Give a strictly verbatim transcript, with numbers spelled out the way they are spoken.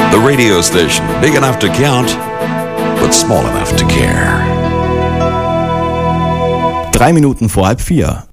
The radio station, big enough to count, but small enough to care. Drei Minuten vor halb vier.